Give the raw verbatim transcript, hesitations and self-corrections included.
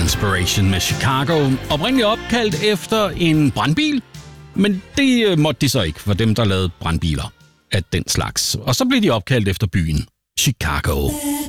Inspiration med Chicago. Oprindeligt opkaldt efter en brandbil, men det måtte de så ikke for dem, der lavede brandbiler af den slags. Og så blev de opkaldt efter byen Chicago.